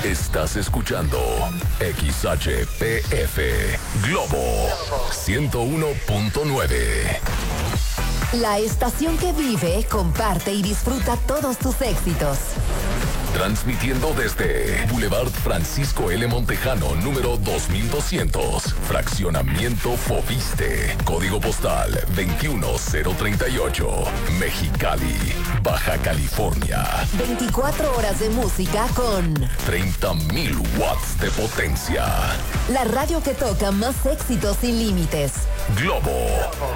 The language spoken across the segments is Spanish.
Estás escuchando XHPF Globo 101.9. La estación que vive, comparte y disfruta todos tus éxitos. Transmitiendo desde Boulevard Francisco L. Montejano, número 2200, Fraccionamiento Fobiste, Código Postal 21038, Mexicali, Baja California. 24 horas de música con 30,000 watts de potencia. la radio que toca más éxitos sin límites. Globo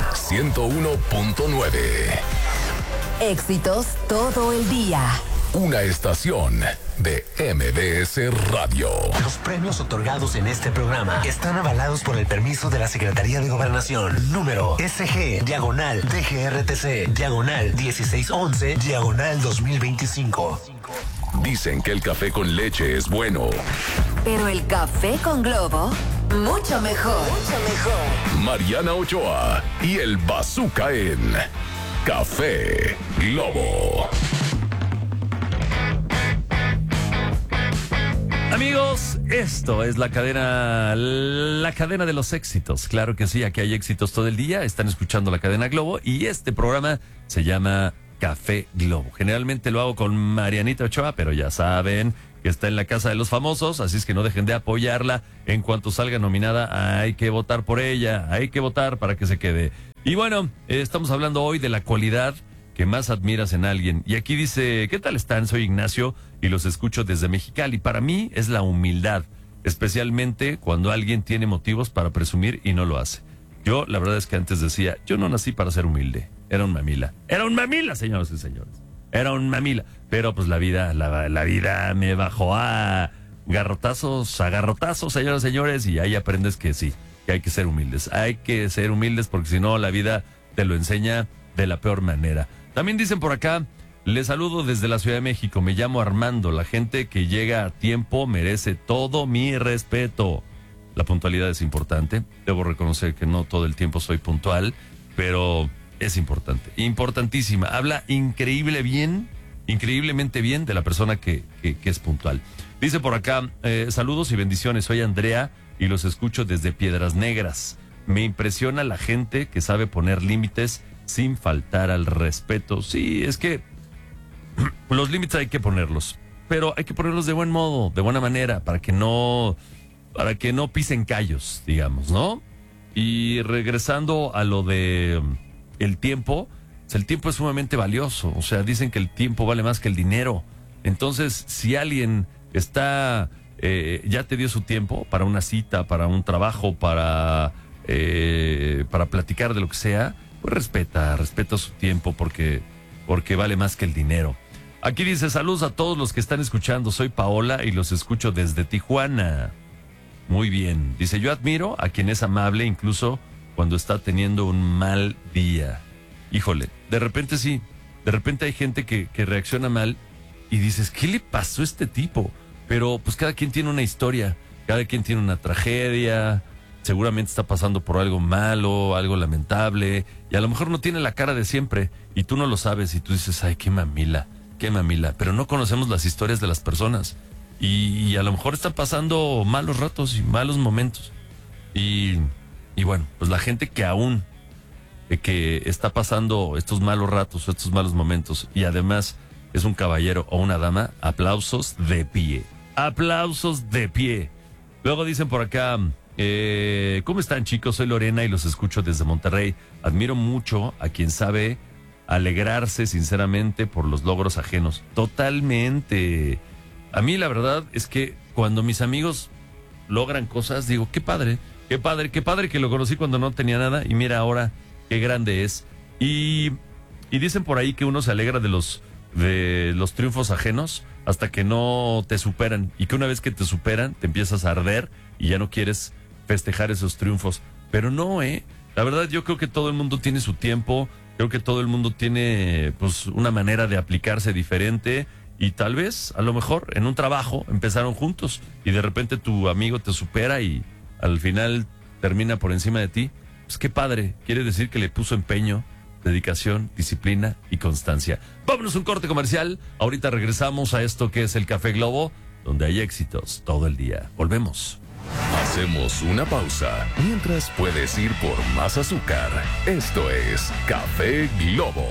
101.9. Éxitos todo el día. Una estación de MBS Radio. Los premios otorgados en este programa están avalados por el permiso de la Secretaría de Gobernación. Número SG/DGRTC/1611/2025. Dicen que el café con leche es bueno. Pero el café con Globo, mucho mejor. Mariana Ochoa y el Bazooka en Café Globo. Amigos, esto es la cadena de los éxitos. Claro que sí, aquí hay éxitos todo el día. Están escuchando la cadena Globo y este programa se llama Café Globo. Generalmente lo hago con Marianita Ochoa, pero ya saben que está en la casa de los famosos, así es que no dejen de apoyarla. En cuanto salga nominada, hay que votar por ella, hay que votar para que se quede. Y bueno, estamos hablando hoy de la cualidad que más admiras en alguien. Y aquí dice, ¿qué tal están? Soy Ignacio y los escucho desde Mexicali. Para mí es la humildad, especialmente cuando alguien tiene motivos para presumir y no lo hace. Yo, la verdad es que antes decía, yo no nací para ser humilde. Era un mamila. Era un mamila, señoras y señores. Era un mamila. Pero pues la vida me bajó a garrotazos, señoras y señores, y ahí aprendes que sí, que hay que ser humildes. Hay que ser humildes porque si no la vida te lo enseña de la peor manera. También dicen por acá, les saludo desde la Ciudad de México, me llamo Armando, la gente que llega a tiempo merece todo mi respeto. La puntualidad es importante, debo reconocer que no todo el tiempo soy puntual, pero es importante, importantísima. Habla increíblemente bien de la persona que es puntual. Dice por acá, saludos y bendiciones, soy Andrea y los escucho desde Piedras Negras. Me impresiona la gente que sabe poner límites sin faltar al respeto. Sí, es que los límites hay que ponerlos, pero hay que ponerlos de buen modo, de buena manera, para que no pisen callos, digamos, ¿no? Y regresando a lo de el tiempo, pues el tiempo es sumamente valioso. O sea, dicen que el tiempo vale más que el dinero. Entonces, si alguien ya te dio su tiempo para una cita, para un trabajo, para platicar de lo que sea, pues respeta su tiempo porque vale más que el dinero. Aquí dice, saludos a todos los que están escuchando, soy Paola y los escucho desde Tijuana. Muy bien, dice, yo admiro a quien es amable incluso cuando está teniendo un mal día. Híjole, de repente sí, de repente hay gente que reacciona mal y dices, ¿qué le pasó a este tipo? Pero pues cada quien tiene una historia, cada quien tiene una tragedia, seguramente está pasando por algo malo, algo lamentable, y a lo mejor no tiene la cara de siempre, y tú no lo sabes, y tú dices, ay, qué mamila, pero no conocemos las historias de las personas, y a lo mejor están pasando malos ratos y malos momentos, y bueno, pues la gente que aún que está pasando estos malos ratos, estos malos momentos, y además es un caballero o una dama, aplausos de pie. Luego dicen por acá, ¿cómo están, chicos? Soy Lorena y los escucho desde Monterrey. Admiro mucho a quien sabe alegrarse sinceramente por los logros ajenos. Totalmente. A mí la verdad es que cuando mis amigos logran cosas, digo, qué padre que lo conocí cuando no tenía nada y mira ahora qué grande es. Y dicen por ahí que uno se alegra de los triunfos ajenos hasta que no te superan, y que una vez que te superan te empiezas a arder y ya no quieres festejar esos triunfos. Pero no, la verdad yo creo que todo el mundo tiene su tiempo, creo que todo el mundo tiene pues una manera de aplicarse diferente, y tal vez a lo mejor en un trabajo empezaron juntos y de repente tu amigo te supera y al final termina por encima de ti. Pues qué padre, quiere decir que le puso empeño, dedicación, disciplina y constancia. Vámonos a un corte comercial. Ahorita regresamos a esto que es el Café Globo, donde hay éxitos todo el día. Volvemos. Hacemos una pausa mientras puedes ir por más azúcar. Esto es Café Globo.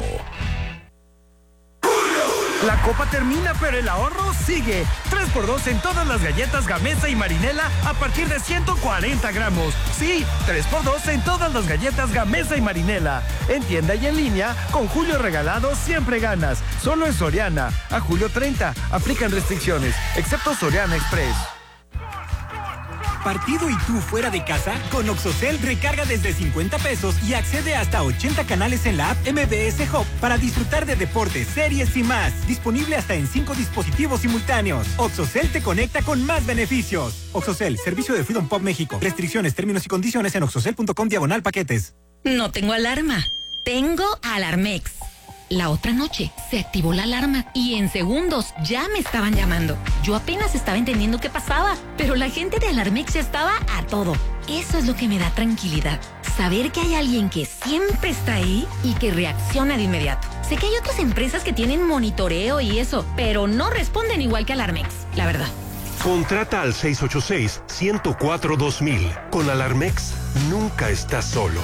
La copa termina, pero el ahorro sigue. 3x2 en todas las galletas Gamesa y Marinela a partir de 140 gramos. Sí, 3x2 en todas las galletas Gamesa y Marinela. En tienda y en línea, con Julio Regalado siempre ganas. Solo en Soriana. A julio 30. Aplican restricciones, excepto Soriana Express. ¿Partido y tú fuera de casa? Con Oxocel recarga desde 50 pesos y accede hasta 80 canales en la app MBS Hub para disfrutar de deportes, series y más. Disponible hasta en 5 dispositivos simultáneos. Oxocel te conecta con más beneficios. Oxocel, servicio de Freedom Pop México. Restricciones, términos y condiciones en oxocel.com/paquetes. No tengo alarma. Tengo Alarmex. La otra noche se activó la alarma y en segundos ya me estaban llamando. Yo apenas estaba entendiendo qué pasaba, pero la gente de Alarmex estaba a todo. Eso es lo que me da tranquilidad. Saber que hay alguien que siempre está ahí y que reacciona de inmediato. Sé que hay otras empresas que tienen monitoreo y eso, pero no responden igual que Alarmex, la verdad. Contrata al 686-104-2000. Con Alarmex, nunca estás solo.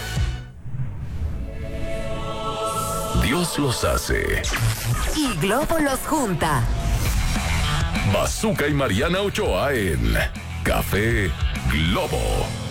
Dios los hace. Y Globo los junta. Bazooka y Mariana Ochoa en Café Globo.